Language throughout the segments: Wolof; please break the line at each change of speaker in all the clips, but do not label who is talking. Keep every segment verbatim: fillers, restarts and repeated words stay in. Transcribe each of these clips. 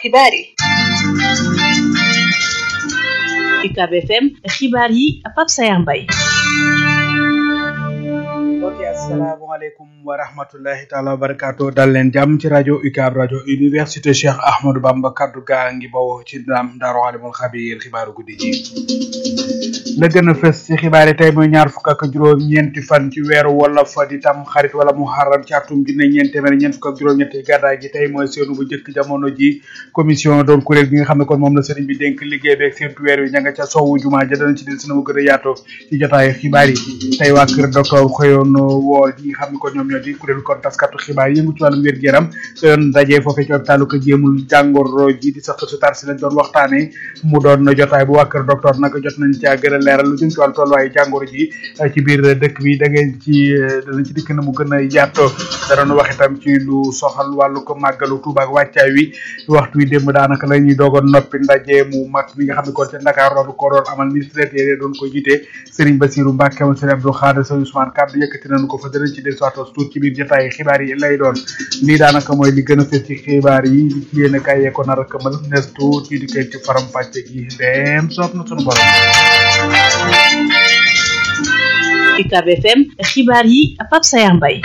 xibaar yi. U C A B F M xibaar yi Pape Sayar Mbaye.
ok asalaamaaleykum wa rahmatullahi taala wa barakaatu dal leen jàmm ci rajo U C A B rajo université Cheikh Ahmadou Bamba kaddu gaa ngi bawoo ci ndam Daaru Alimul Xabiir xibaaru guddi ji la gën a fës ci xibaar yi tey mooy ñaar fukk ak juróom ñeenti fan ci weeru wala fa di tam xarit wala muharram ci atum junne ñeent téeméer ñeent fukk ak juróom ñetti gàddaay gi tey mooy seenu bu njëkk jamono ji commission doon kuréel gi nga xam ne kon moom la sëriñ bi dénk liggéey beeg seentu weer wi ña nga ca sowwu jumaa ja dana ci del sina mu gën a yaatoo ci jotaay xibaar yi tey waa kër docteur xëyoon woo yi nga xam ne kon ñoom ñoo di kuréel kon taskatu xibaar yëngu ci wàllum wér gu yaram xëyoon daje foofee ci hôpitalu ko jéemul jàngoro ji di sax su tar si lañ doon waxtaane mu doon jotaay bu waa kër docteur nag jot nañ caa gën a leeral lu jëm ci wàllu tolluwaayu jàngoro ji ci biir dëkk bi da ngeen ci danañ ci dikk na mu gën a yaatoo danoon wax itam ci lu soxal wàllu ko màggalu Tuuba ak wàccaay wi waxtu wi démb daanaka la ñuy doogoon noppi ndaje mu mag mi nga xam ne kon ca Dakar doon ko doon amal ministre yi doon ko jiite Serigne Bassirou Mbacké moom Serigne Abdou Khadre Serigne Ousmane kaddu yëkkati nañu ko fa danañ ci del soitos tuut ci biir jotaay xibaar yi lay doon lii daanaka mooy li gën a fës ci xibaar yi li ci yéen a kaay yee ko nar a këmal nes tuut ñu dikkee ci faram pàcce gi dem soob na sunu borom.
U C A B F M xibaar yi Pape Sayar Mbaye.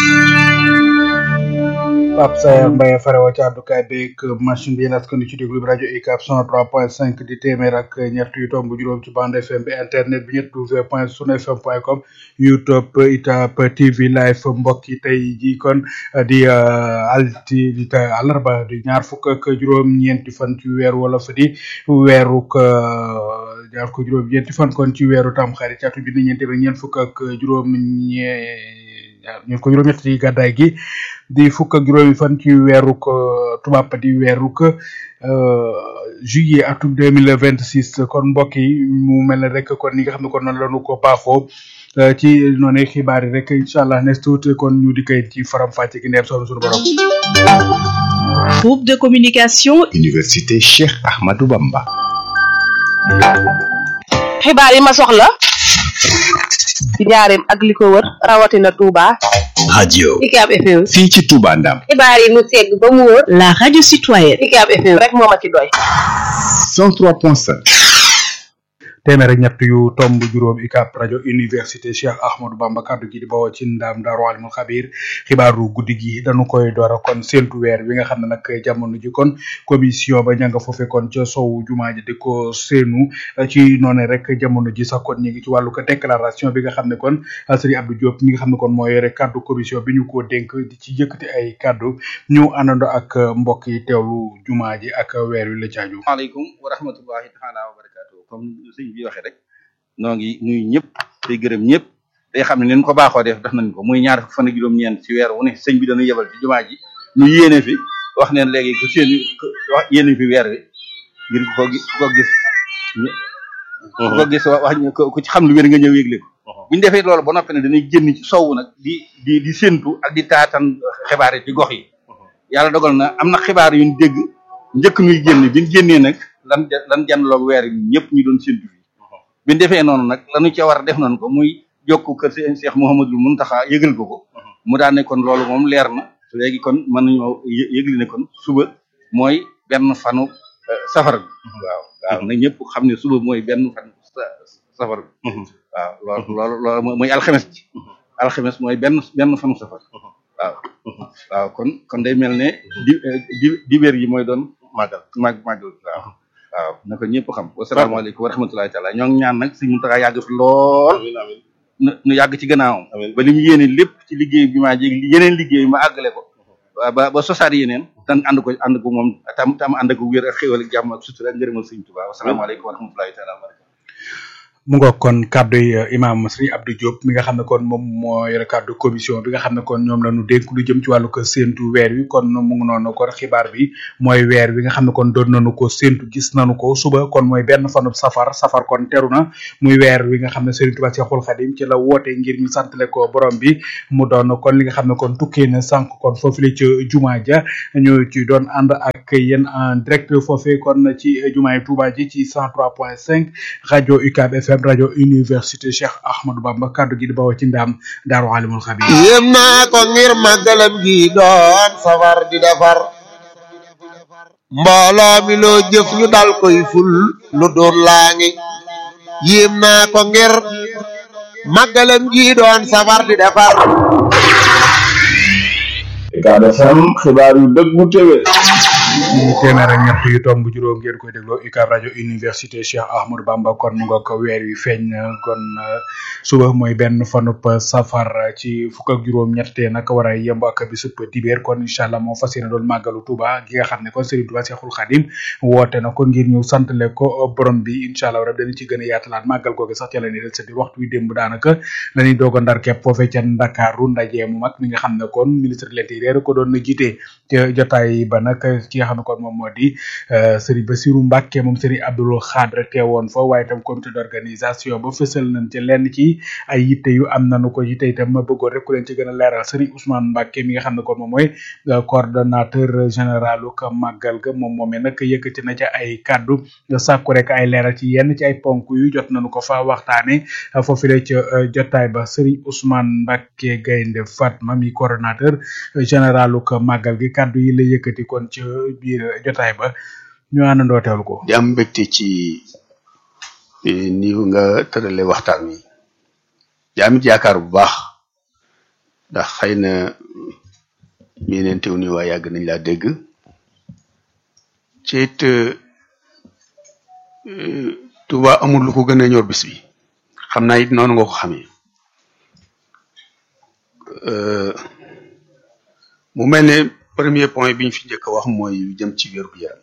Pape Sayar Mbaye farewo ci àddukaay beeg machine bi yéen askan wi ci déglu bi rajo U C A B cent trois point cinq di téeméer ak ñett yu tomb juróom ci bande F M bi internet bi ñett w point sunu fm point com YouTube U C A B T V live mbokk yi tey jii kon di alti di tey àllarba di ñaar fukk ak juróom-ñeenti fan ci weeru wala fa di weeru ñaar ko juróom-ñeenti fan kon ci weeru Tamxarit ci atum junni ñeenti ñeent fukk ak juróom-ñee ñeent ko juróom-ñett ci gàddaay gi di fukk ak juróomi fan ci weeru ko tubaab di weeru ko juillet atum deux mille vingt six kon mbokk yi mu mel ne rek kon ni nga xam ne kon noonu la ñu ko baaxoo ci noonu xibaar yi rek incha allah nes tuuti kon ñu di koy ci faram fàcce gi ndeem soxna suñu borom.
Groupe de communication.
Université Cheikh Ahmadou Bamba.
xibaar yi ma soxla. ci njaareem ak li ko wër rawatina Touba.
radio
U C A B F M.
fii ci Touba Ndam.
xibaar yi mu segg ba mu wër.
La radio citoyenne.
U C A B F M rek moo ma ci doy.
cent trois point cinq.
téeméer ak ñett yu tomb juróom U C A B rajo université Cheikh Ahmadou Bamba kaddu gi di bawoo ci ndaam Daaru Alimul Xabiir xibaaru guddi gi dañu koy door kon séntu weer wi nga xam ne nag jamono ji kon commission ba ña nga foofee kon ca sowu jumaa ji di ko seenu ci noonu rek jamono ji sax kon ñu ngi ci wàllu ko déclaration bi nga xam ne kon Serigne Abdou Diop mi nga xam ne kon moo yore kaddu commission bi ñu ko dénk di ci yëkkati ay kaddu ñu àndandoo ak mbokk yi teewlu jumaa ji ak weer wi la caaju.
waaleykum wa rahmatullahi taala wa barakatuh comme sëñ bi waxee rek noo ngi nuyu ñëpp tey gërëm ñëpp day xam ne leen ko baaxoo def def nañ ko muy ñaar fan ak juróom-ñeent ci weer wu ne sëñ bi dañu yebal ci jumaa ji ñu yéene fi wax neen léegi ku seen wax yéene fi weer wi ngir ko gis ko gis ku ko gis wax ku ci xam lu wér nga ñëw yégle ko buñu defee loolu ba noppi ne dañuy génn ci sowu nag di di di séntu ak di taatan xibaar yi ci gox yi yàlla dogal na am na xibaar yu ñu dégg njëkk ñuy génn bi ñu génnee nag lan lan janloog weer yi ñëpp ñu doon séntu fi bi ñu defee noonu nag lañu ca war a def nañ ko muy jokku kër seen Cheikh Mouhamadul Mountakha yëgal ko ko mu daan ne kon loolu moom leer na léegi kon mën nañoo yëgli ne kon suba mooy benn fanu safar bi waaw waaw na ñëpp xam ne suba mooy benn fan safar bi waaw loolu loolu loolu mooy alxames ji alxames mooy benn benn fanu safar waaw waaw kon kon day mel ne di di dibéer yi mooy doon màggal màgg màggal waaw waaw na ko ñëpp xam wasalaamaaleykum wa rahmatulahi taala ñoo ngi ñaan nag Sëriñ Muntaxa yàgg fi lool nu yàgg ci gannaawam ba li mu yéene lépp ci liggéey bi maa jéeg yeneen liggéey ma àggale ko ba ba sosaat yeneen tan ànd ko ànd ko moom tam tam ànd ko wér ak xéwal ak jàmm ak sutura ak ngërëmal Sëriñ Tuubaa wasalaamaaleykum wa rahmatulahi taala wa barakatuh
mu ngoog kon kaddu yi imam Serigne Abdou Diop mi nga xam ne kon moom moo yore kaddu commission bi nga xam ne kon ñoom la ñu dénk lu jëm ci wàllu ko séntu weer wi kon mu ngi noonu kon xibaar bi mooy weer wi nga xam ne kon doon nañu ko séntu gis nañu ko suba kon mooy benn fanub safar safar kon teru na muy weer wi nga xam ne Serigne Touba Cheikhoul Khadim ci la woote ngir ñu santale ko borom bi mu doon kon li nga xam ne kon tukkee na sànq kon foofu la ci jumaa ja ñu ci doon ànd ak yéen en direct foofee kon ci jumaay Touba ji ci cent trois point cinq rajo U C A B F M rajo université Cheikh Ahmadou Bamba kaddu gi di bawoo ci ndam Daaru Alimul Xabiir
yéem naa ko ngir màggalam gi doon safar di defar mbooloo mi loo jëf ñu dal koy ful lu doon laa ngi yéem naa ko ngir màggalam gi doon safar di defar
Ucab F M xibaar yu dëggu téwé
téeméer ak ñett yu tomb juróom ngeen koy dégloo Ucab rajo université Cheikh Ahmadou Bamba kon mu nga ko weer wi feeñ na kon suba mooy benn fanub safar ci fukk ak juróom ñettee nag war a yemb ak bisub dibeer kon incha allah moo fas yéene doon màggalu Touba gi nga xam ne kon Serigne Touba Cheikhul Khadim woote na ko ngir ñu santale ko borom bi incha allah rab danañ ci gën a yaatalaat màggal googu sax ca la ni del sedi waxtu wi démb daanaka lañuy doog a ndar kepp foofee ca Ndakaaru ndaje mu mag mi nga xam ne kon ministre de l'intérieur ko doon na jiite ca jotaay ba nag ci nga xam ne kon moom moo di Serigne Bassirou Mbacké moom Serigne Abdoul Khadre teewoon fa waaye itam comité d'organisation ba fësal nañ ci lenn ci ay yitte yu am nañu ko yitte itam ma bëggoon rek ku leen ci gën a leeral Serigne Ousmane Mbacké mi nga xam ne kon moom mooy coordonnateur général ka màggal ga moom moomee nag yëkkati na ca ay kaddu sàkku rek ay leeral ci yenn ci ay ponk yu jot nañu ko fa waxtaane foofu la ca jotaay ba Serigne Ousmane Mbacké Gaynde Fatma mi coordonnateur général ka màggal gi kaddu yi la yëkkati kon ci biir jotaay ba ñu àndandoo teewlu ko.
di am mbégte ci ni nga tërale waxtaan wi di amit yaakaar bu baax ndax xëy na miinentew ni waa yàgg nañ laa dégg ci it Touba amul lu ko gën a ñor bis bi xam naa it noonu nga ko xamee mu mel ne premier point bi ñu fi njëkk a wax mooy jëm ci wér gu yaram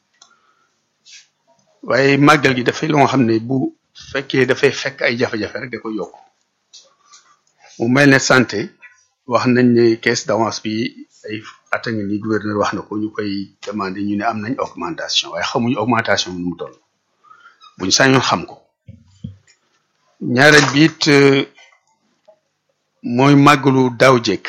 waaye màggal gi dafay loo xam ne bu fekkee dafay fekk ay jafe-jafe rek da koy yokk mu mel ne santé wax nañ ne caisse d'avance bi ay at a ngi ni gouverneur wax na ko ñu koy demandé ñu ne am nañ augmentation waaye xamuñu augmentation bi nu mu toll buñ sañoon xam ko ñaareel bi it mooy màggalu daaw jekk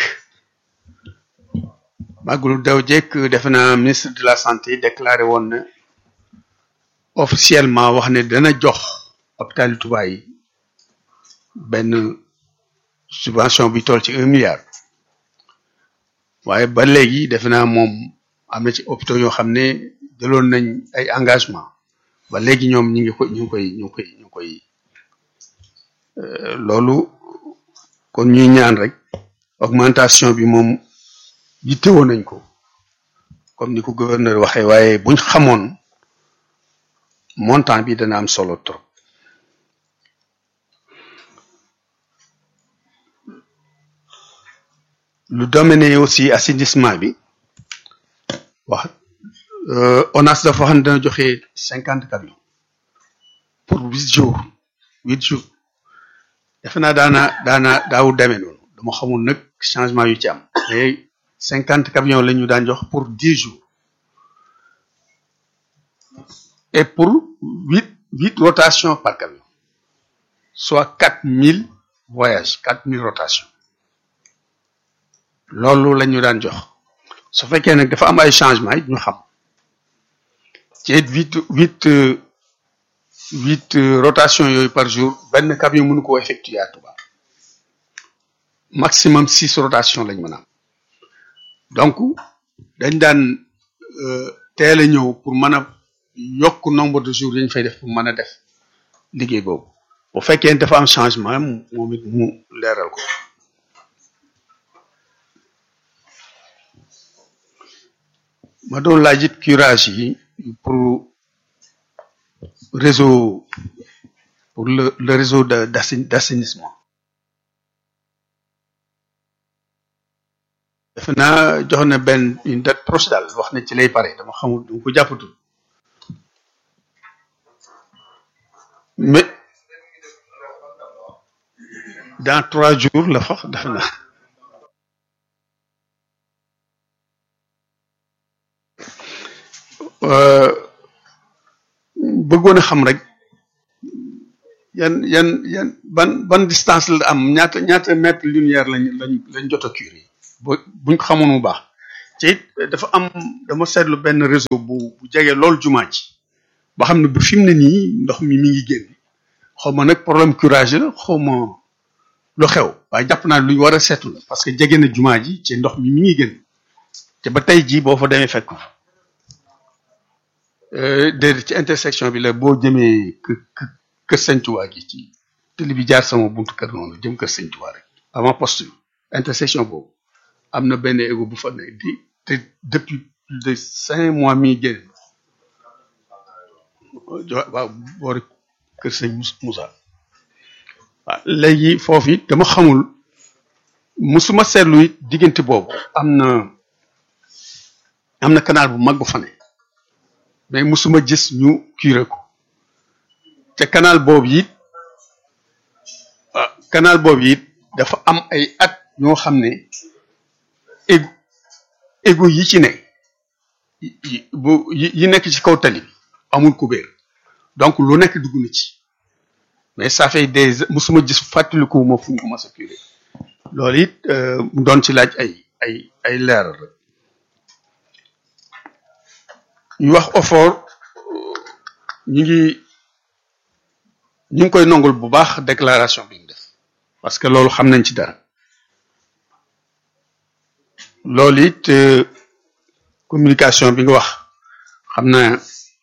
màggalu daaw jekk defe naa ministre de la santé déclaré woon na officiellement wax ne dana jox hôpital Touba yi benn subvention bi toll ci un milliard waaye ba léegi defe naa moom am na ci hôpitaux yoo xam ne jëloon nañ ay engagement ba léegi ñoom ñi ngi koy ñu ngi koy ñu ngi koy ñu ngi koy loolu kon ñuy ñaan rek augmentation bi moom yittewoo nañ ko comme ni ko gouverneur waxee waaye buñ xamoon montant bi dana am solo trop lu domaine aussi assainissement bi wax ONAS dafa wax ne dana joxe cinquante camions pour huit jours huit jours defe naa daana daana daawu demee noonu dama xamul nag changement yu ci am mais cinquante camions la ñu daan jox pour dix jours et pour huit huit rotations par camion soit quatre mille voyages quatre mille rotations loolu la ñu daan jox su fekkee nag dafa am ay changements yi ñu xam ci huit huit huit rotations yooyu par jour benn camion mënu ko effectuer à Touba maximum six rotations lañ mën a am donc dañ daan teel a ñëw pour mën a yokk nombre de jours yi ñu fay def pour mën a def liggéey boobu bu fekkee dafa am changement moom it mu leeral ko ma doon laaj it curage yi pour réseau pour le le réseau de d'assainissement defe naa jox na benn une date proche daal wax na ci lay pare dama xamul dama ko jàppatul mais dans trois jours la fax defe naa bëggoon a xam rek yan yan yan ban ban distance la am ñaata ñaata mètre linéaire lañ lañ lañ jot a curé ba buñ ko xamoon bu baax te it dafa am dama seetlu benn réseau bu bu jege loolu jumaa ji ba xam ne bu fi mu ne nii ndox mi mi ngi génn xaw ma nag problème curage la xaw ma lu xew waaye jàpp naa luñ war a seetu la parce que jege na jumaa ji ci ndox mi mi ngi génn te ba tey jii boo fa demee fekk fa déedéet ci intersection bi la boo jëmee kë kë kër Sëñ Tuubaa gi ci tëli bi jaar sama buntu kër noonu jëm kër Sëñ Tuubaa rek avant poste bi intersection boobu am na benn égo bu fa nekk di te depuis plus de cinq mois mi génn waaw boori kër Sëñ Moussa waaw léegi foofu it dama xamul musuma seetlu it diggante boobu am na am na canal bu mag bu fa ne mais musuma gis ñu curé ko te canal boobu it ah canal boobu it dafa am ay at ñoo xam ne égo égo yi ci ne bu yi nekk ci kaw tali bi amul kubéer donc lu nekk dugg na ci mais ça fait des musuma gis fàttaliku ma fu ñu ko mas a curé loolu it mu doon ci laaj ay ay ay leeral rek ñu wax OFOR ñu ngi ñu ngi koy nongul bu baax déclaration bi ñu def parce que loolu xam nañ ci dara loolu it communication bi nga wax xam na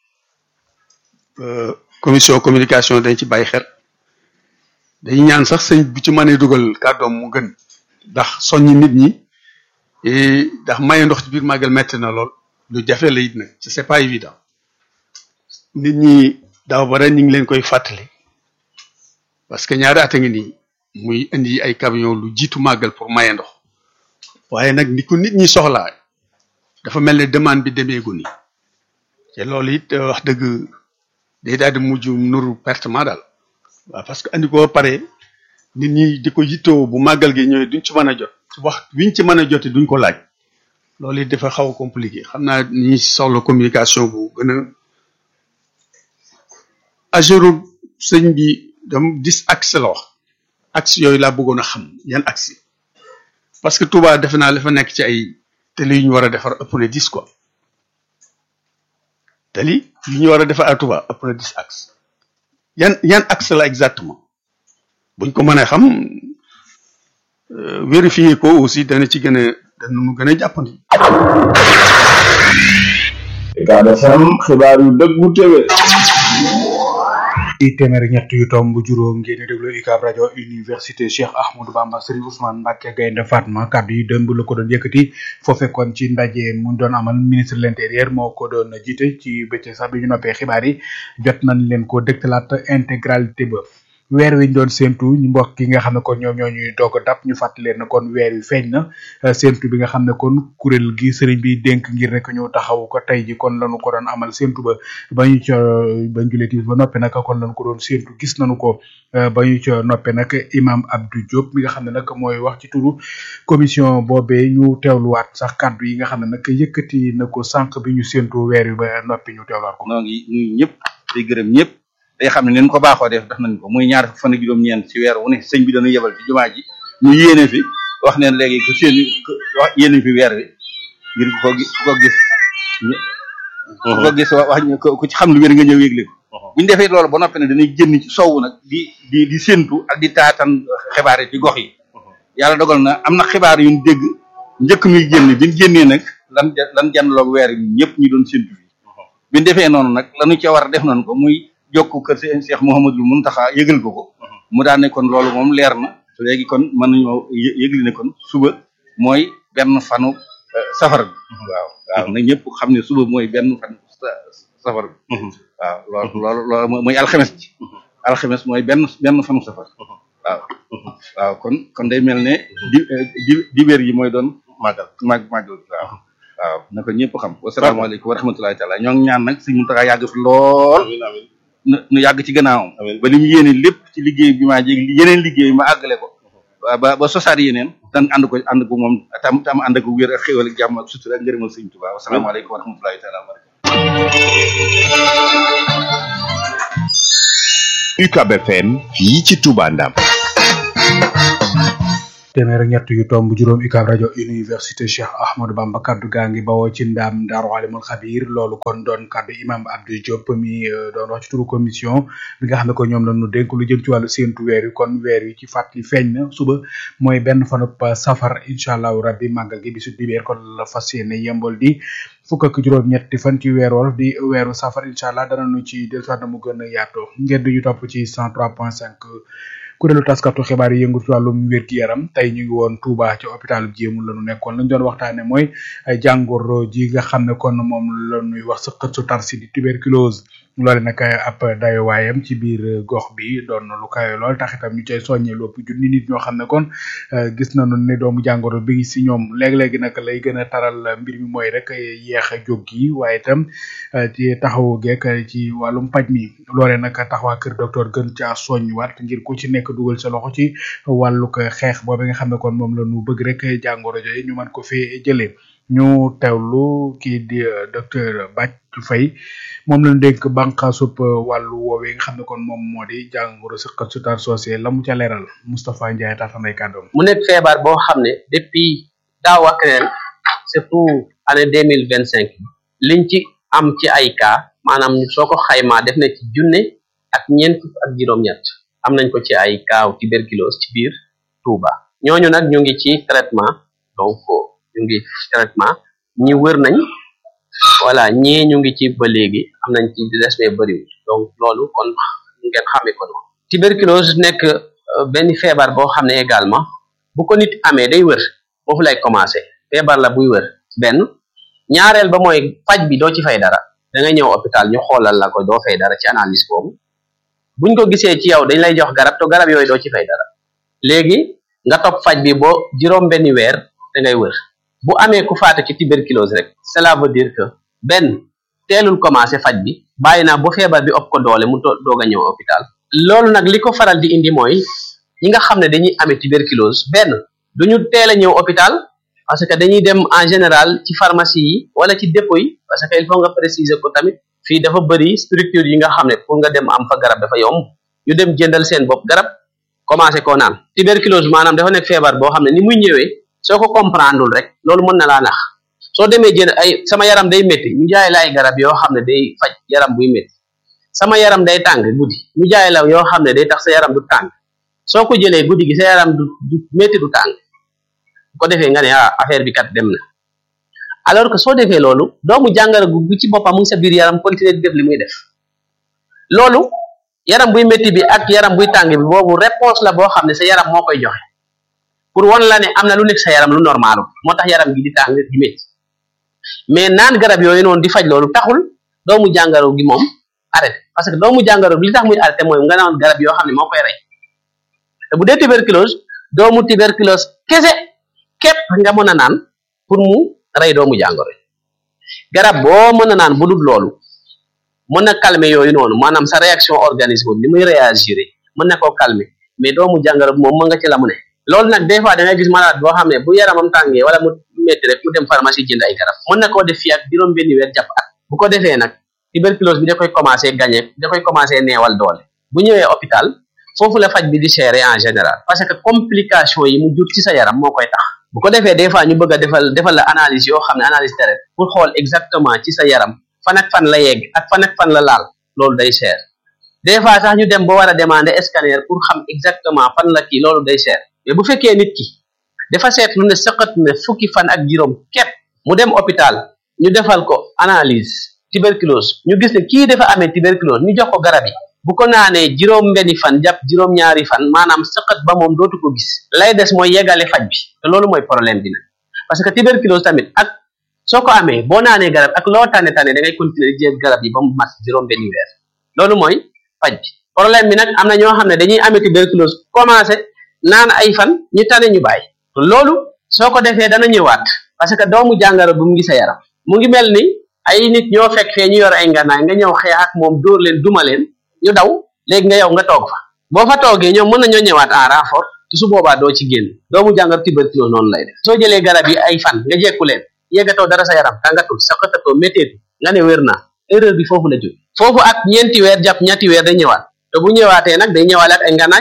commission communication dañ ci bàyyi xel dañuy ñaan sax sëñ bu ci mënee dugal kàddoom mu gën ndax soññi nit ñi ndax maye ndox ci biir màggal metti na lool lu jafe la it nag c'est pas évident nit ñi daaw ba ren ñu ngi leen koy fàttali parce que ñaari at a ngi nii muy indi ay camion lu jiitu màggal pour maye ndox waaye nag ni ko nit ñi soxlaa dafa mel ne demande bi demeegu nii te loolu it wax dëgg day daal di mujj nuru pertement daal waaw parce que andi ko pare nit ñi di ko yittoo bu màggal gi ñëwee duñ ci mën a jot wax wiñ ci mën a jote duñ ko laaj loolu it dafa xaw a compliqué xam naa ñi soxla communication bu gën a agéru sëñ bi dam dix axe la wax axe yooyu laa bëggoon a xam yan axe parce que Touba defe naa la fa nekk ci ay tali yu ñu war a defar ëpp na dix quoi tali yu ñu war a defar à Touba ëpp na dix axe yan yan axe la exactement buñ ko mënee xam vérifier ko aussi dana ci gën a dana nu gën a jàppandi.
Ucab F M xibaar yu dëggu téwé
ci téeméer ñett yu tomb juróom ngeen di déglu UCAB rajo université Cheikh Ahmadou Bamba Serigne Ousmane Mbacké Gaynde Fatma kaddu yi démb la ko doon yëkkati foo fekkoon ci ndaje mu doon amal ministre de l'intérieur moo ko doon jiite ci bëccëg sax bi ñu noppee xibaar yi jot nañ leen ko dëgtalaat intégralité ba weer wi ñu doon séntu ñu mbokk yi nga xam ne kon ñoom ñoo ñuy doog a dab ñu fàttali leen ne kon weer wi feeñ na séntu bi nga xam ne kon kuréel gi sëriñ bi dénk ngir rek ñu taxawu ko tey ji kon lañu ko doon amal séntu ba ba ñu ca ba ñu julee ba noppee nag kon lañu ko doon séntu gis nañu ko ba ñu ca noppee nag imam Abdou Diop mi nga xam ne nag mooy wax ci turu commission boobee ñu teewluwaat sax kaddu yi nga xam ne nag yëkkati na ko sànq bi ñu séntu weer wi ba noppi ñu teewluwaat ko.
noo ngi nuyu ñëpp di gërëm ñëpp day xam ne leen ko baaxoo def def nañ ko muy ñaar fan ak juróom-ñeent ci weer wu ne sëñ bi dañu yebal ci jumaa ji ñu yéene fi wax neen léegi ku seen wax yéene fi weer wi ngir ku ko gis ku ko gis ku ko gis wax ku ci xam lu wér nga ñëw yégle ko buñu defee loolu ba noppi ne dañuy génn ci sowwu nag di di di séntu ak di taatan xibaar yi ci gox yi yàlla dogal na am na xibaar yu ñu dégg njëkk muy génn bi ñu génnee nag lan lan jàndaloog weer yi ñëpp ñu doon séntu fi bi ñu defee noonu nag lañu ca war a def nañ ko muy jokku kër seen Cheikh Mouhamadul Mountakha yëgal ko ko mu daan ne kon loolu moom leer na léegi kon mën nañoo yëgli ne kon suba mooy benn fanu safar bi waaw waaw na ñëpp xam ne suba mooy benn fan safar bi waaw loolu loolu loolu mooy alxames ji alxames mooy benn benn fanu safar waaw waaw kon kon day mel ne di di dibéer yi mooy doon màggal màgg màggal waaw waaw na ko ñëpp xam wasalaamaaleykum wa rahmatulahi taala ñoo ngi ñaan nag Sëñ Mountakha yàgg fi lool nu yàgg ci gannaawam ba li mu yéene lépp ci liggéey bi maa jéeg yeneen liggéey ma àggale ko ba ba sosaat yeneen dan ànd ko ànd ko moom tam tam ànd ko wér ak xéwal ak jàmm ak sutura ak ngërëmal Sëñ Tuubaa wasalaamaaleykum wa rahmatulahi taala wa
barakatuh. UCAB F M fii ci Touba Ndam
téeméer ak ñett yu tomb juróom UCAB rajo université Cheikh Ahmadou Bamba kaddu gaa ngi bawoo ci ndam Daaru Alimul Xabiir loolu kon doon kaddu imam Abdou Diop mi doon wax ci turu commission bi nga xam ne ko ñoom la ñu dénk lu jëm ci wàllu séentu weer yi kon weer yi ci fàttali feeñ na suba mooy benn fanub safar incha allahu rabbi màggal gi bisu dibeer kon la fas yéene yembol di fukk ak juróom ñetti fan ci weer wolof di weeru safar incha allah danañu ci dellusiwaat na mu gën a yaatoo ngeen duñu topp ci cent trois point cinq kuréelu taskatu xibaar yi yëngu ci wàllum wér gi yaram tey ñu ngi woon Touba ci hôpital Jéemul la ñu nekkoon lañ doon waxtaane mooy jàngoro ji nga xam ne kon moom la ñuy wax sëqët su tar si di tuberculose loole nag ab dayowaayam ci biir gox bi doon lu kayo lool tax itam ñu cay soññee lu ëpp junni nit ñoo xam ne kon gis nañu ne doomu jàngoro bi ngi si ñoom léeg-léegi nag lay gën a taral mbir mi mooy rek yeex a jóg gi waaye itam ci taxawu geek ci wàllum paj mi loole nag taxawaa kër docteur gën caa soññwaat ngir ku ci nekk dugal sa loxo ci wàllu ko xeex boobu nga xam ne kon moom la ñu bëgg rek jàngoro jooju ñu mën ko fee jëlee ñu teewlu kii di docteur Bathie Faye moom lañ dénk bànqaasub wàllu woowee nga xam ne kon moom moo di jàngoro sëqët su tar soosé la mu ca leeral Moustapha Ndiaye taatanay kàddoom
mu nekk feebar boo xam ne depuis daaw ak ren surtout année deux mille vingt cinq liñ ci am ci ay cas maanaam soo ko xaymaa def na ci junne ak ñeent fukk ak juróom-ñett am nañ ko ci ay cas tuberculose ci biir Touba ñooñu nag ñu ngi ci traitement donc ñu ngi ci traitement ñi wër nañ voilà ñii ñu ngi ci ba léegi am nañ ci des mais bëriwul donc loolu kon ngeen xamee ko noonu tuberculose nekk benn feebar boo xam ne également bu ko nit amee day wër foofu lay commencé feebar la buy wër benn ñaareel ba mooy faj bi doo ci fay dara da nga ñëw hôpital ñu xoolal la ko doo fay dara ci analyse boobu buñ ko gisee ci yow dañ lay jox garab to garab yooyu doo ci fay dara léegi nga topp faj bi boo juróom benni weer da ngay wër bu amee ku faatu ci tuberculose rek cela veut dire que benn teelul commencé faj bi bàyyi naa ba feebar bi ëpp ko doole mu doog a ñëw hôpital loolu nag li ko faral di indi mooy ñi nga xam ne dañuy amee tuberculose benn duñu teel a ñëw hôpital parce que dañuy dem en général ci pharmacie yi wala ci dépôt yi parce que il faut nga préciser ko tamit fii dafa bëri structure yi nga xam ne pour nga dem am fa garab dafa yomb ñu dem jëndal seen bopp garab commencé koo naan tuberculose maanaam dafa nekk feebar boo xam ne ni muy ñëwee soo ko comprendreul rek loolu mën na laa nax soo demee jënd ay sama yaram day métti ñu jaay la ay garab yoo xam ne day faj yaram buy métti sama yaram day tàng guddi ñu jaay la yoo xam ne day tax sa yaram du tàng soo ko jëlee guddi gi sa yaram du du métti du tàng bu ko defee nga ne ah affaire bi kat dem na alors que soo defee loolu doomu jàngoro gu ci boppam mu ngi sa biir yaram continuer di def li muy def loolu yaram buy métti bi ak yaram buy tàng bi boobu réponse la boo xam ne sa yaram moo koy joxe pour wan la ne am na lu nekk sa yaram lu normal moo tax yaram gi di tàng di métti mais naan garab yooyu noonu di faj loolu taxul doomu jàngoro gi moom arrêté parce que doomu jàngoro gi li tax muy arrêté mooy nga naan garab yoo xam ne moo koy rey te bu dee tuberculose doomu tuberculose kese képp nga mën a naan pour mu rey doomu jàngoro garab boo mën a naan bu dul loolu mën na calmer yooyu noonu maanaam sa réaction organisme bi ni muy réagir mën na koo calmer mais doomu jàngoro bi moom mën nga ci la mu ne loolu nag des fois da ngay gis malade boo xam ne bu yaramam tàngee wala mu métti rek mu dem pharmacie jënd ay garab mën na koo def fii ak juróom benni weer jàpp at bu ko defee nag tuberculose bi da koy commencé gagné da koy commencé neewal doole bu ñëwee hôpital foofu la faj bi di cher en général parce que complication yi mu jur ci sa yaram moo koy tax bu ko defee des fois ñu bëgg a defal defal la analyse yoo xam ne analyse terrestre pour xool exactement ci sa yaram fan ak fan la yegg ak fan ak fan la laal loolu day cher des fois sax ñu dem ba war a demander scanner pour xam exactement fan la kii loolu day cher mais bu fekkee nit ki dafa seetlu ne sëqat ne fukki fan ak juróom képp mu dem hôpital ñu defal ko analyse tuberculose ñu gis ne kii dafa amee tuberculose ñu jox ko garab yi bu ko naanee juróom benni fan jàpp juróom ñaari fan maanaam sëqat ba moom dootu ko gis lay des mooy yeggale faj bi te loolu mooy problème bi nag parce que tuberculose tamit ak soo ko amee boo naanee garab ak loo tane tane da ngay continuer di jël garab yi ba mu mat juróom benni weer loolu mooy faj bi problème bi nag am na ñoo xam ne dañuy amee tuberculose commencé naan ay fan ñu tane ñu bàyyi loolu soo ko defee dana ñëwaat parce que doomu jàngoro bu mu ngi sa yaram mu ngi mel ni ay nit ñoo fekk fee ñu yor ay nganaay nga ñëw xeex ak moom dóor leen duma leen ñu daw léegi nga yow nga toog fa boo fa toogee ñoom mën nañoo ñëwaat en renfort te su boobaa doo ci génn doomu jàngoro tuberculose noonu lay def soo jëlee garab yi ay fan nga jekku leen yeggatoo dara sa yaram tàngatul saqatatoo métteetu nga ne wér naa erreur bi foofu la jóg foofu ak ñeenti weer jàpp ñetti weer day ñëwaat te bu ñëwaatee nag day ñëwaale ak ay nganaay de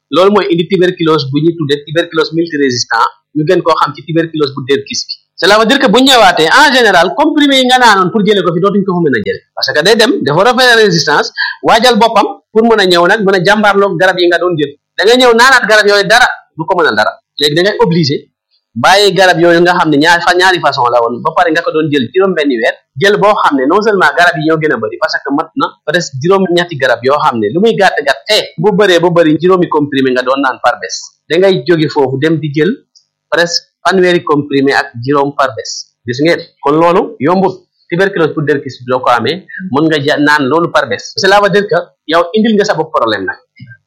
loolu mooy indi tuberculose bu ñu tuddee tuberculose multirésistant ñu gën koo xam ci tuberculose bu derkis bi cela veut dire que bu ñu ñëwaatee en général comprimé yi nga naanoon pour jëlee ko fi dootuñ ko fa mën a jël parce que day dem dafa rafet résistance waajal boppam pour mën a ñëw nag mën a jàmbaarloog garab yi nga doon jël da ngay ñëw naanaat garab yooyu dara du ko mën a dara léegi da ngay obligé bàyyi garab yooyu nga xam ne ñaari fa ñaari façon la woon ba pare nga ko doon jël juróom benni weer jël boo xam ne non seulement garab yi ñoo gën a bëri parce que mat na presque juróom ñetti garab yoo xam ne lu muy gàtt gàtt te bu bëree ba bëri juróomi comprimé nga doon naan par bés da ngay jóge foofu dem di jël presque fanweeri comprimé ak juróom par bés gis ngeen kon loolu yombut tuberculose pour derkis bi doo ko amee mën nga ja naan loolu par bés cela veut dire que yow indil nga sa bopp problème nag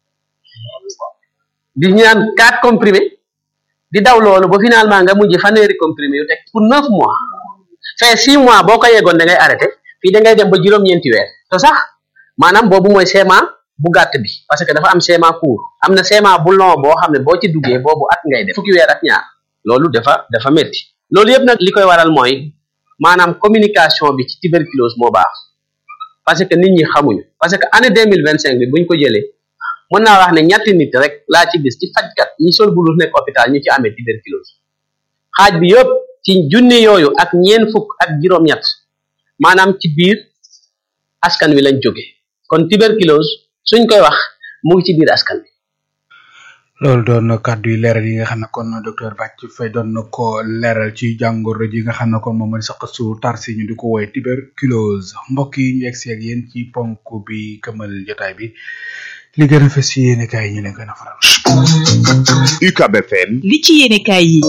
di ñaan quatre comprimé di daw loolu ba finalement nga mujj fanweeri comprimé yu teg pour neuf mois fait six mois boo ko yeggoon da ngay arrêté fii da ngay dem ba juróom-ñeenti weer te sax maanaam boobu mooy schéma bu gàtt bi parce que dafa am schéma court am na schéma bu long boo xam ne boo ci duggee boobu at ngay def fukki weer ak ñaar loolu dafa dafa métti loolu yëpp nag li koy waral mooy maanaam communication bi ci tuberculose moo baax parce que nit ñi xamuñu parce que année deux mille vingt cinq bi buñ ko jëlee mën naa wax ne ñetti nit rek laa ci gis ci fajkat ñi sol bulus nekk hôpital ñu ci amee tuberculose xaaj bi yëpp ci junni yooyu ak ñeen fukk ak juróom-ñett maanaam ci biir askan wi lañ jóge kon tuberculose suñ koy wax mu ngi ci biir askan wi
loolu doon na kàddu yi leeral yi nga xam ne kon docteur Bathie Faye doon na ko leeral ci jàngoro ji nga xam ne kon moom mooy sax su tarsi ñu di ko woy tuberculose mbokk yi ñu egsi ak yéen ci ponk bi këmal jotaay bi li gën a fës ci yéene kaay yi ñu leen gën a faral.
U C A B F M.
li ci yéene kaay yi.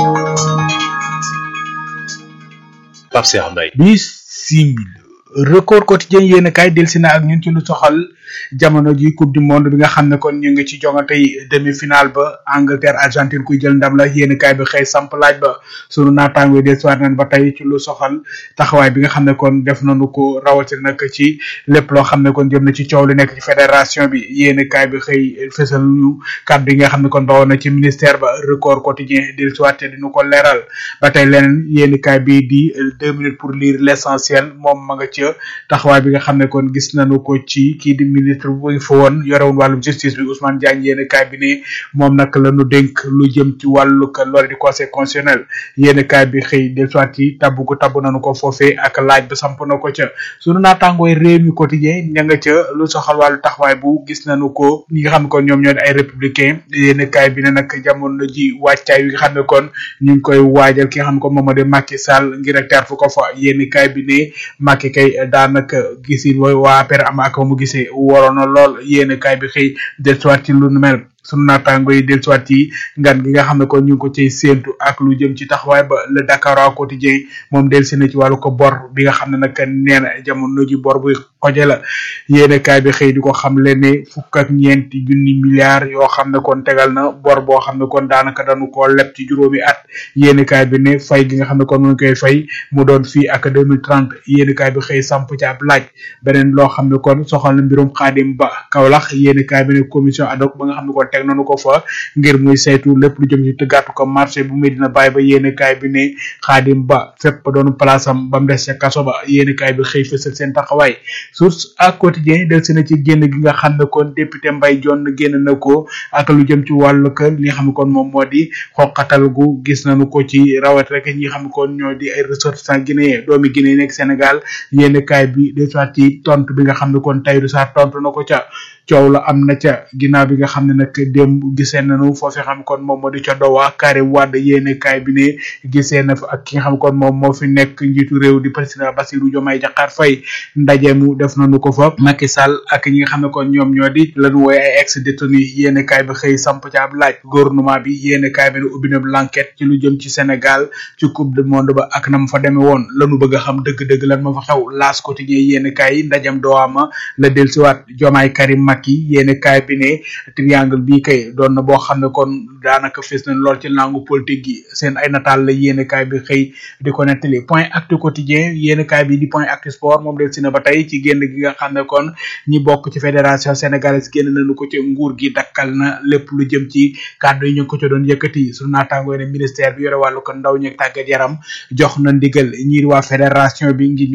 Pape Cheikh Mbaye.
Bismillah. Record quotidien yéene kaay delsi na ak ñun ci lu soxal jamono ji coupe du monde bi nga xam ne kon ñu ngi ci jongante yi demi finale ba Angleterre Argentine kuy jël ndam la yéene kaay bi xëy samp laaj ba sunu naataango des soir nañ ba tey ci lu soxal taxawaay bi nga xam ne kon def nañu ko rawatina nag ci lépp loo xam ne kon jëm na ci coow li nekk ci fédération bi yéene kaay bi xëy fësal ñu kàddu yi nga xam ne kon bawoon na ci ministère ba Record quotidien del soir te dinu ko leeral ba tey leneen yéene kaay bi di deux minutes pour lire l'essentiel moom ma nga ci taxawaay bi nga xam ne kon gis nañu ko ci kii di ministre bu fa woon yorewoon wàllum justice bi Ousmane Diagne yéen kaay bi ne moom nag la ñu dénk lu jëm ci wàllu lore di conseil constitutionnel yéen kaay bi xëy del soit yi tabbu ko tabbu nañu ko foofee ak laaj ba samp na ko ca sunu naatangooy réew mi quotidien ña nga ca lu soxal wàllu taxawaay bu gis nañu ko ñi nga xam ne kon ñoom ñoo di ay républicain yéen kaay bi ne nag jamono ji wàccaay yi nga xam ne kon ñu ngi koy waajal ki nga xam ne kon moom moo di Macky Sall ngir ak terfu ko fa yéen kaay bi ne Macky kay daanaka gisin wa waa per am ak mu gisee waroon na lool yéen kaay bi xëy del soit ci lu nu mel sunu naataango yi del soit yi ngan gi nga xam ne kon ñu ngi ko cay séentu ak lu jëm ci taxawaay ba le Dakar quotidien moom del si na ci wàllu ko bor bi nga xam ne nag nee na jamono ji bor buy xoje la yéen kaay bi xëy di ko xam le ne fukk ak ñeenti junni milliards yoo xam ne kon tegal na bor boo xam ne kon daanaka dañu koo leb ci juróomi at yéen kaay bi ne fay gi nga xam ne kon mu ngi koy fay mu doon fii ak deux mille trente yéen kaay bi xëy samp ci ab laaj beneen loo xam ne kon soxal na mbirum Xaadim Ba Kaolack yéen kaay bi ne commission ad hoc ba nga xam ne kon teg nañu ko fa ngir muy saytu lépp lu jëm ci tëggaatu ko marché bu Medina Baye ba yéen kaay bi ne Xaadim Ba fépp doon place am ba mu des ca kaso ba yéen kaay bi xëy fësal seen taxawaay source ak quotidien del si na ci génn gi nga xam ne kon député Mbaye Dione génn na ko ak lu jëm ci wàllu kër li nga xam ne kon moom moo di xoqatal gu gis nañu ko ci rawat rek ñi xam ne kon ñoo di ay ressortissants guinéen doomi Guinée nekk Sénégal yéen kaay bi del soit ci tontu bi nga xam ne kon Tahirou Sarr tontu na ko ca coow la am na ca ginnaaw bi nga xam ne nag démb gisee nañu foofu xam kon moom moo di ca Dowa Karim Wade yéene kaay bi ne gisee na fa ak ki nga xam kon moom moo fi nekk njiitu réew di président Bassirou Diomaye Diakhar Faye ndaje mu def nañu ko fa Macky Sall ak ñi nga xam ne kon ñoom ñoo di lañu wooye ay ex détenu yéene kaay bi xëy samp ca ab laaj gouvernement bi yéene kaay bi ne ubbi na l'enquête ci lu jëm ci Sénégal ci coupe du monde ba ak na mu fa demee woon lañu bëgg a xam dëgg-dëgg lan ma fa xew laas quotidien yéene kaay yi ndajam Dowa ma la dellusiwaat Diomaye Karim Macky yéene kaay bi ne triangle bii kay doon na boo xam ne kon daanaka fes nañ lool ci langue politique gi seen ay nataal la yéene kaay bi xëy di ko nettali point actu quotidien yéene kaay bi di point actu sport moom del si na ba tey ci génn gi nga xam ne kon ñi bokk ci fédération sénégalaise génn nañu ko ci nguur gi dakkal na lépp lu jëm ci kàddu yi ñu ko ci doon yëkkati su naataangoo ne ministère bi yore wàllu ko ndaw ñi tàggat yaram jox na ndigal ñi waa fédération bi ngir ñu dakkal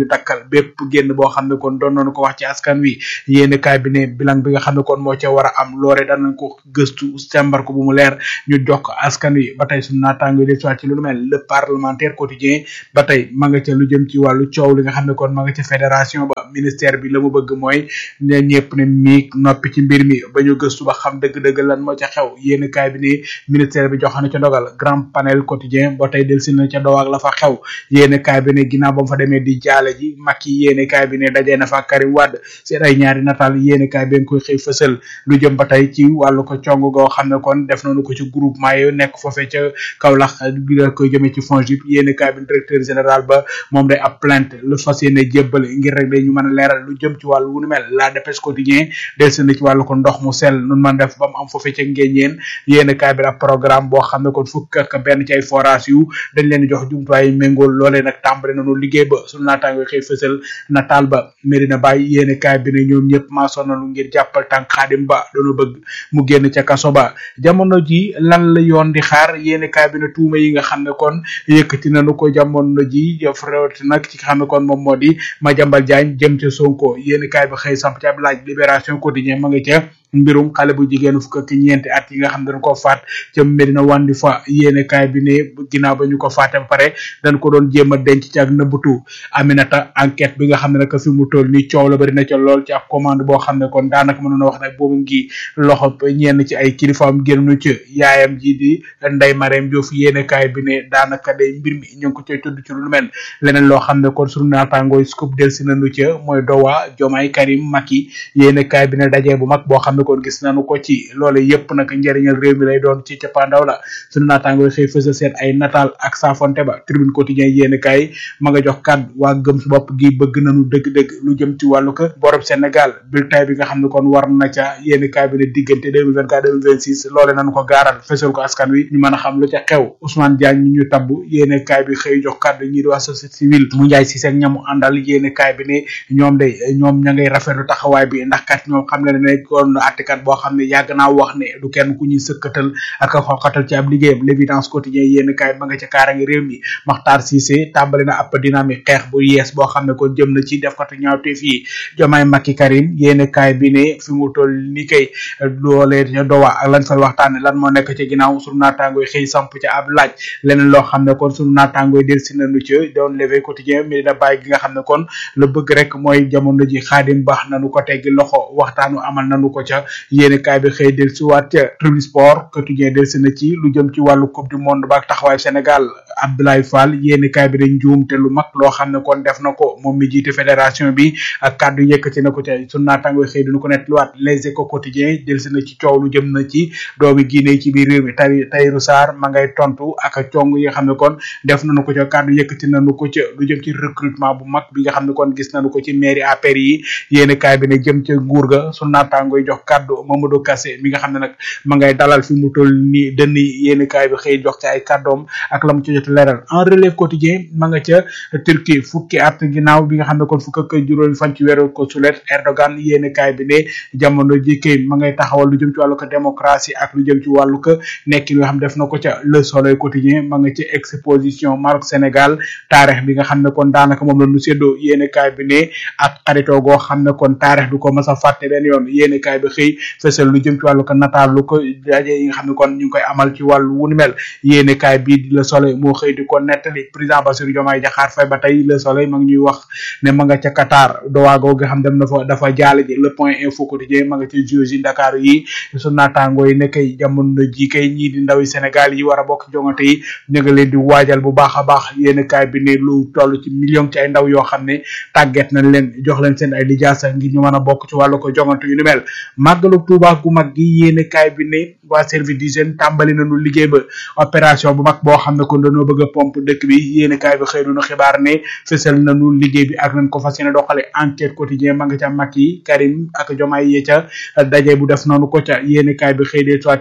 bépp génn boo xam ne kon doon nañu ko wax ci askan wi yéene kaay bi ne bilan bi nga xam ne kon moo ca war a am loore danañ ko gëstu càmbar ko bu mu leer ñu jox ko askan wi ba tey suñu naataango yi soit ci lu mel le parlementaire quotidien ba tey ma nga ca lu jëm ci wàllu coow li nga xam ne kon ma nga ca fédération ba ministère bi la mu bëgg mooy ne ñëpp ne mii noppi ci mbir mi ba ñu gëstu ba xam dëgg-dëgg lan moo ca xew yéene kaay bi ne ministère bi jox na ca dogal grand panel quotidien ba tey delsi na ca dowaak la fa xew yéene kaay bi ne ginnaaw ba mu fa demee di jaale ji Macky yéene kaay bi ne dajee na fa Karim Wade seen ay ñaari nataal yéene kaay bi nga koy xëy fësal lu jëm ba tey ci wàllu ko cong goo xam ne kon def nañu ko ci groupement yi nekk foofee ca Kaolack bi la koy jëmee ci FONGIP yéene kaay bi directeur général ba moom day ab plainte lu fas yéene jébbal ngir rek dañu mën a leeral lu jëm ci wàllu wu nu mel la dépêche quotidien delsi na ci wàllu ko ndox mu sell nun man def ba mu am foofee ca ngéñeen yéene kaay bi ab programme boo xam ne kon fukk ak benn ci ay forage yu dañ leen di jox jumtuwaay méngool loolee nag tàmbale nañu liggéey ba suñu naataango xëy fësal nataal ba Medina Baye yéene kaay bi ne ñoom ñëpp maasoon nañu ngir jàppal tànk Xaadim Ba doonu bëgg mu génn ca kaso ba jamono ji lan la yoon di xaar yéene kaay bi ne tuuma yi nga xam ne kon yëkkati nañu ko jamono ji jëf rewati nag ci xam ne kon moom moo di Madiambal Diagne jëm ca Sonko yéene kaay bi xëy samp ci ab laaj libération quotidien ma nga ca mbirum xale bu jigéenu fukk ak ñeenti at yi nga xam ne dañ ko faat ca Medina Wandi fa yéene kaay bi ne ginnaaw ba ñu ko faate ba pare dañ ko doon jéem a denc ci ak nëbbutu Aminata enquête bi nga xam ne nag fi mu toll ni coow la bari na ca lool ci ab commande boo xam ne kon daanaka mënoon a wax nag boobu ngi loxo ñenn ci ay kilifaam génnu ci yaayam ji di Ndeye Marème Diouf yéene kaay bi ne daanaka day mbir mi ñu ngi ko cay tudd ci lu mel leneen loo xam ne kon sunu naataangooy scoop del si nañu ca mooy Dowa Diomaye Karim Macky yéene kaay bi ne dajee bu mag boo xam ne kon gis nañu ko ci loole yépp nag njëriñal réew mi lay doon ci cappaandaw la sunu naataangooy xëy fësal seen ay nataal ak saafonte ba tribune quotidien yéene kaay ma nga jox kàddu waa gëm su bopp gi bëgg nañu dëgg-dëgg lu jëm ci wàllu ko borob Sénégal bulletin bi nga xam ne kon war na ca yéene kaay bi ne diggante deux mille vingt-quatre deux mille vingt-six loole nañu ko gaaral fësal ko askan wi ñu mën a xam lu ca xew Ousmane Diagne mi ñu tabb yéene kaay bi xëy jox kàddu ñi di waa société civile mu njaay si seen ñamu àndal yéene kaay bi ne ñoom de ñoom ña ngay rafetlu taxawaay bi ndax kat ñoom xam ne ne kon attikat boo xam ne yàgg naa wax ne du kenn ku ñuy sëkkatal ak xoxatal ci ab liggéeyam l'évidence quotidien yéene kaay ma nga ca kaarangi réew mi Makhtar Cissé tàmbali na ab dynamique xeex bu yees boo xam ne kon jëm na ci def katu ñaawteef yi Diomaye Macky Karim yéene kaay bi ne fi mu toll ni kay loolee ca dowa ak lan fay waxtaane lan moo nekk ci ginnaaw sunu naataangooy xëy samp ci ab laaj leneen loo xam ne kon sunu naataangooy del si nañu ci doon levé quotidien mi dina bàyyi gi nga xam ne kon la bëgg rek mooy jamono ji Xaadim baax nanu ko teggi loxo waxtaanu amal nanu ko ca yéene kaay bi xëy del si waat ca tribune sport quotidien del si na ci lu jëm ci wàllu coupe du monde ba ak taxawaay Sénégal Abdoulaye Fall yéene kaay bi dañ juum te lu mag loo xam ne kon def na ko moom mi jiite fédération bi ak kàddu yëkkati na ko ca sunu naataangooy xëy dinu ko net luwaat les échos quotidien del si na ci coow lu jëm na ci doomi Guinée ci biir réew mi tay Tahirou Sarr ma ngay tontu ak cong yi nga xam ne kon def nañu ko ca kàddu yëkkati nañu ko ca lu jëm ci recrutement bu mag bi nga xam ne kon gis nañu ko ci mairie A P R yi yéene kaay bi ne jëm ca nguur ga sunu naataangooy jox kàddu Mamadou Kassé mi nga xam ne nag ma ngay dalal fi mu toll ni dënn yéene kaay bi xëy jox ci ay kàddoom ak la mu ci jot leeral en relève quotidien ma nga ca Turquie fukki at ginnaaw bi nga xam ne kon fukk ak juróomi fan ci weeru ko sulet Erdogan yéene kaay bi ne jamono ji kay ma ngay taxawal lu jëm ci wàllu ko démocratie ak lu jëm ci wàllu ko nekkin yoo xam def na ko ca Le Soleil quotidien ma nga ci exposition Maroc Sénégal taarix bi nga xam ne kon daanaka moom la nu séddoo yéene kaay bi ne ak xaritoo goo xam ne kon taarix du ko mas a fàtte benn yoon yéene kaay bi xëy fësal lu jëm ci wàllu ko nataal lu ko daje yi nga xam ne kon ñu ngi koy amal ci wàllu wu ni mel yéene kaay bii di Le Soleil moo xëy di ko nettali président Bassirou Diomaye Diakhar Faye ba tey Le Soleil ma ngi ñuy wax ne ma nga ca Qatar dowaago nga xam dem na fa dafa jaale ji Le Point Info quotidien ma nga ca J O J Dakar yi su naataangoo yi ne kay jamono ji kay ñii di ndawi Sénégal yi war a bokk jongante yi ñu ngi leen di waajal bu baax a baax yéene kaay bi ne lu toll ci million ci ay ndaw yoo xam ne tàgget nañ leen jox leen seen ay lijaasa ngir ñu mën a bokk ci wàllu ko jongante yu ni mel màggalu Tuuba gu mag gi yéene kaay bi ne waa service d'hygiène tàmbali nañu liggéey ba opération bu mag boo xam ne kon dañoo bëgg a pompe dëkk bi yéene kaay bi xëy na xibaar ne fësal nañu liggéey bi ak nañ ko fas yéene doxale enquête quotidien ma nga ca Macky Karim ak Diomaye yee ca daje bu def noonu ko ca yéene kaay bi xëy dee soit ci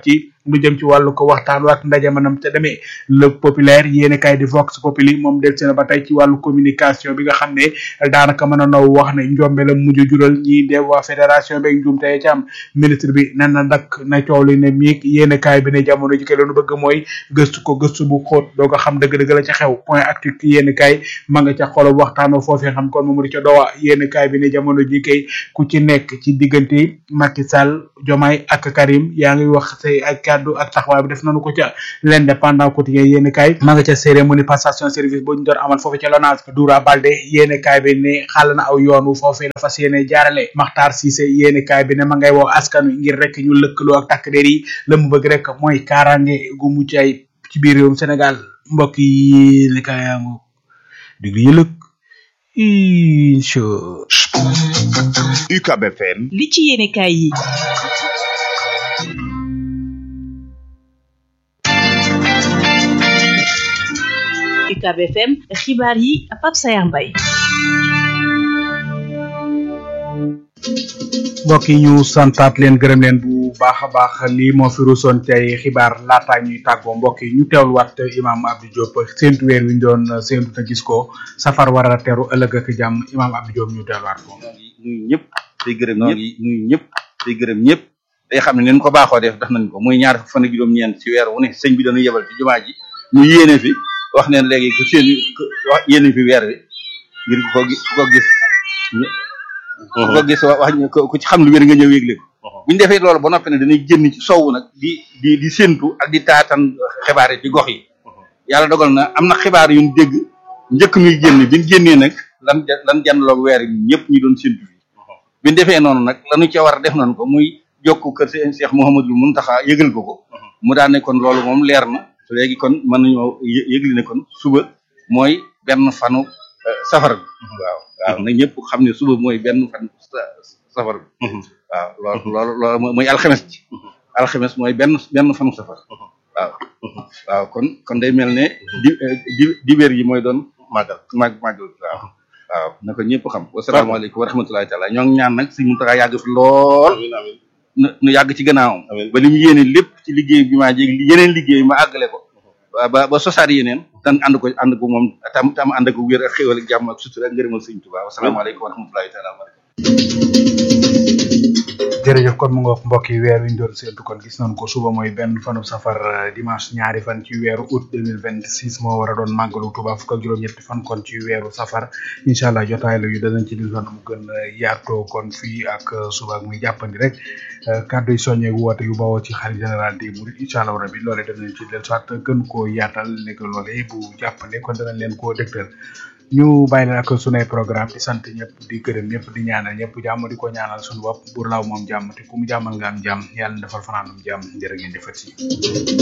lu jëm ci wàllu ko waxtaan waak ndaje manam te demee le populaire yéene kay di vox populi moom del seen ba tey ci wàllu communication bi nga xam ne daanaka mën a naw wax ne njombe la mujj jural ñi de waa fédération beeg njuum tey ci am ministre bi nan na dak na coow li ne miig yéene kaay bi ne jamono ji kay loonu bëgg mooy gëstu ko gëstu bu xóot doo ko xam dëgg-dëgg la ca xew point actu yéene kaay ma nga ca xolo waxtaanoo foofee xam kon moom di ca dowa yéene kaay bi ne jamono ji kay ku ci nekk ci diggante Macky Sall Diomaye ak Karim yaa ngi wax say ak kaddu ak taxawaay bi def nañu ko ca l'indépendant quotidien yéene kaay ma nga ca cérémonie passation service bu ñu doon amal foofee ca Lonase Doura Baldé yéene kaay bi ne xàll na aw yoonu foofee la fas yéene jaarale Makhtar Cissé yéene kaay bi ne ma ngay woo askan wi ngir rek ñu lëkkaloo ak takk der yi la mu bëgg rek mooy kaaraange gu mucc ay ci biir réewum Sénégal mbokk yi li kaayaangu diglu yëlëg incha
U C A B F M
li ci yéene kaay yi U C A B F M xibaar yi Pape Sayar Mbaye
mbokk yi ñu santaat leen gërëm leen bu baax a baax lii moo fi rusoon ci ay xibaar laataa ñuy tàggoo mbokk yi ñu teewluwaat imam Abdou Diop séntu weer wi ñu doon séntu te gis ko safar war a teru ëllëg ak jàmm imam Abdou Diop ñu teewluwaat ko.
nuyu ñëpp tey gërëm ñëpp nuyu ñëpp tey gërëm ñëpp day xam ne leen ko baaxoo def def nañ ko muy ñaar fukk fan ak juróom-ñeent ci weer wu ne sëñ bi dañu yebal ci jumaa ji ñu yéene fi wax neen léegi ku seen wax yéene fi weer wi ngir ko gis ko gis ku ko gis wax ku ci xam lu wér nga ñëw yégle ko buñu defee loolu ba noppi ne dañuy génn ci sowwu nag di di di séntu ak di taatan xibaar yi ci gox yi yàlla dogal na am na xibaar yu ñu dégg njëkk muy génn bi ñu génnee nag lan lan jàndaloog weer yi ñëpp ñu doon séntu fi biñu defee noonu nag lañu ca war a def nañ ko muy jokku kër seen Cheikh Mouhamadul Mountakha yëgal ko ko mu daan ne kon loolu moom leer na léegi kon mën nañoo yëgli ne kon suba mooy benn fanu safar bi waaw waaw na ñëpp xam ne suba mooy benn fan safar bi waaw loolu loolu loolu mooy alxames ji alxames mooy benn benn fanu safar waaw waaw kon kon day mel ne di di dibéer yi mooy doon màggal màgg màggal waaw waaw na ko ñëpp xam wasalaamaaleykum wa rahmatulahi taala ñoo ngi ñaan nag si mu taxaa yàgg fi lool nu yàgg ci gannaawam ba li mu yéene lépp ci liggéey bi maa jéegi yeneen liggéey ma àggale ko ba ba sosaat yeneen tan ànd ko ànd ko moom tam tam ànd ko wér ak xéwal ak jàmm ak sutura ak ngërëmal sëñ Tuubaa wasalaamaaleykum wa rahmatulahi taala wa
jërëjëf kon mu nga mbokk yi weer wi ñu doon séntu kon gis nañ ko suba mooy benn fanu safar dimanche ñaari fan ci weeru août deux mille vingt six moo war a doon màggalu Tuubaa fukk ak juróom-ñetti fan kon ci weeru safar incha allah jotaay la yu danañ ci disoon mu gën yaatoo kon fii ak suba ak muy jàppandi rek kàddu yi soññee woote yu bawoo ci xarit général des mourides incha allah rabi loolee danañ ci del soit gën koo yaatal nekk loolee bu jàppande kon danañ leen koo dégtal ñu bàyyi leen ak sunay programme di sant ñëpp di gërëm ñëpp di ñaanal ñëpp jàmm di ko ñaanal suñu bopp bu law moom jàmm te ku mu jàmmal nga am jàmm yàlla defal fanaanum jàmm jërë ngeen jëfati